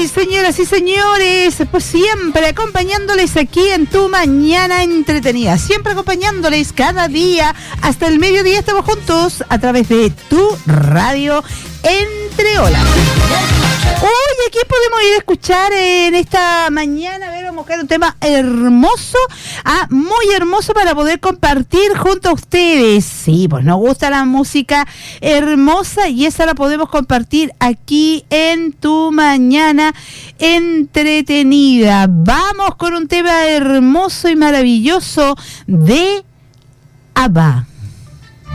señoras y señores, pues siempre acompañándoles aquí en Tu Mañana Entretenida, siempre acompañándoles cada día hasta el mediodía. Estamos juntos a través de Tu Radio Entre Olas. Hoy aquí podemos ir a escuchar en esta mañana, a ver, vamos a buscar un tema hermoso, muy hermoso para poder compartir junto a ustedes. Sí, pues nos gusta la música hermosa y esa la podemos compartir aquí en Tu Mañana Entretenida. Vamos con un tema hermoso y maravilloso de ABBA.